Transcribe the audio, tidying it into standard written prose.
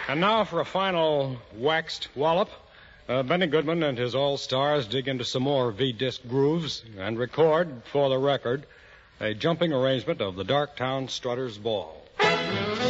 And now for a final waxed wallop. Benny Goodman and his all-stars dig into some more V-disc grooves and record, for the record, a jumping arrangement of the Darktown Strutters Ball.